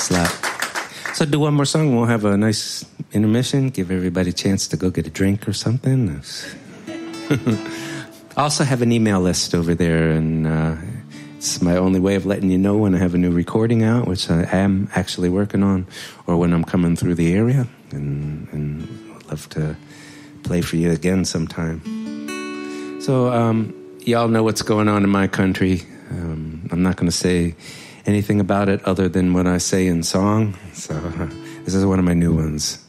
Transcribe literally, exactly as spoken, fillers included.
Thanks a lot. So do one more song. We'll have a nice intermission. Give everybody a chance to go get a drink or something. I also have an email list over there, and uh, it's my only way of letting you know when I have a new recording out, which I am actually working on, or when I'm coming through the area, and, and I'd love to play for you again sometime. So um, y'all know what's going on in my country. Um, I'm not going to say anything about it other than what I say in song. So uh, this is one of my new ones.